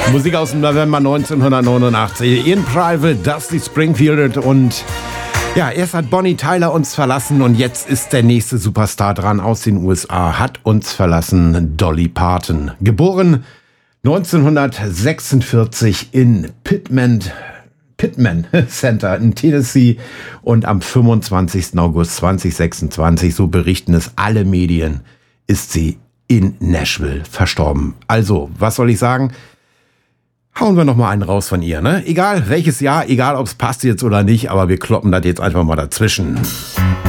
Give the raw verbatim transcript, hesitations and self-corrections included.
Musik aus dem November neunzehnhundertneunundachtzig. In Private, Dusty Springfield und ja, erst hat Bonnie Tyler uns verlassen und jetzt ist der nächste Superstar dran aus den U S A. Hat uns verlassen Dolly Parton. Geboren neunzehnhundertsechsundvierzig in Pittman, Pittman Center in Tennessee und am fünfundzwanzigsten August zweitausendsechsundzwanzig, so berichten es alle Medien, ist sie in Nashville verstorben. Also, was soll ich sagen? Hauen wir noch mal einen raus von ihr, ne? Egal welches Jahr, egal ob es passt jetzt oder nicht, aber wir kloppen das jetzt einfach mal dazwischen.